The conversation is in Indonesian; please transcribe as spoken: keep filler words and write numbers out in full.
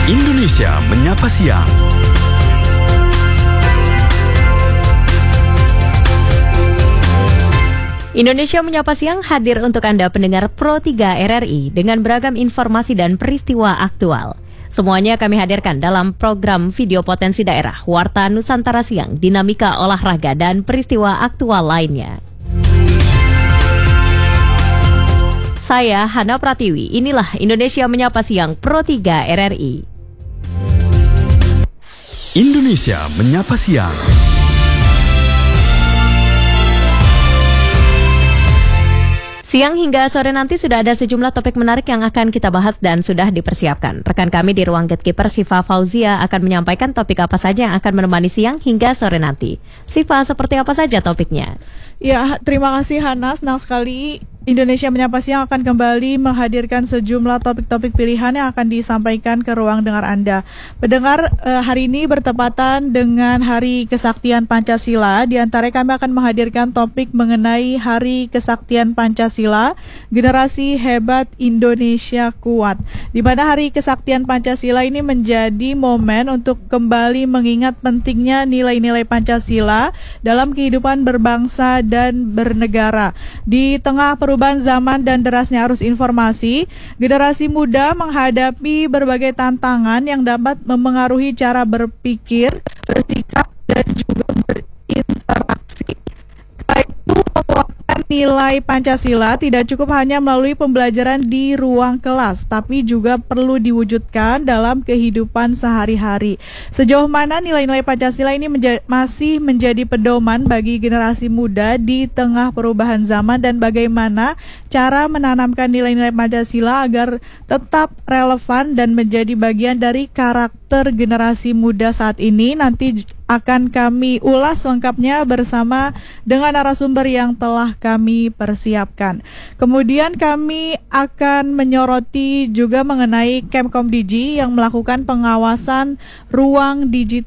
Indonesia Menyapa Siang. Indonesia Menyapa Siang hadir untuk Anda pendengar Pro tiga R R I dengan beragam informasi dan peristiwa aktual. Semuanya kami hadirkan dalam program video potensi daerah, Warta Nusantara Siang, dinamika olahraga dan peristiwa aktual lainnya. Saya Hana Pratiwi, inilah Indonesia Menyapa Siang Pro tiga R R I. Indonesia Menyapa Siang. Siang hingga sore nanti sudah ada sejumlah topik menarik yang akan kita bahas dan sudah dipersiapkan. Rekan kami di ruang Gatekeeper, Siva Fauzia, akan menyampaikan topik apa saja yang akan menemani siang hingga sore nanti. Siva, seperti apa saja topiknya? Ya, terima kasih Hana, senang sekali Indonesia Menyapa Siang akan kembali menghadirkan sejumlah topik-topik pilihan yang akan disampaikan ke ruang dengar Anda. Pendengar, eh, hari ini bertepatan dengan Hari Kesaktian Pancasila. Di antara kami akan menghadirkan topik mengenai Hari Kesaktian Pancasila, Generasi Hebat Indonesia Kuat. Di mana Hari Kesaktian Pancasila ini menjadi momen untuk kembali mengingat pentingnya nilai-nilai Pancasila dalam kehidupan berbangsa dan bernegara. Di tengah perubahan zaman dan derasnya arus informasi, generasi muda menghadapi berbagai tantangan yang dapat memengaruhi cara berpikir, bersikap, dan juga berinteraksi. Karena itu, menguatkan nilai Pancasila tidak cukup hanya melalui pembelajaran di ruang kelas, tapi juga perlu diwujudkan dalam kehidupan sehari-hari. Sejauh mana nilai-nilai Pancasila ini menja- masih menjadi pedoman bagi generasi muda di tengah perubahan zaman, dan bagaimana cara menanamkan nilai-nilai Pancasila agar tetap relevan dan menjadi bagian dari karakter generasi muda saat ini, nanti akan kami ulas lengkapnya bersama dengan narasumber yang telah kami persiapkan. Kemudian kami akan menyoroti juga mengenai Kemkom Digi yang melakukan pengawasan ruang digital